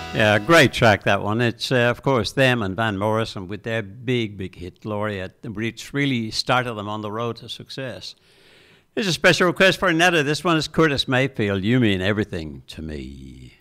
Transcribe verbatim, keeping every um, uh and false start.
Yeah, great track, that one. It's, uh, of course, them and Van Morrison with their big, big hit, Gloria, which really started them on the road to success. Here's a special request for Netta. This one is Curtis Mayfield, You Mean Everything to Me.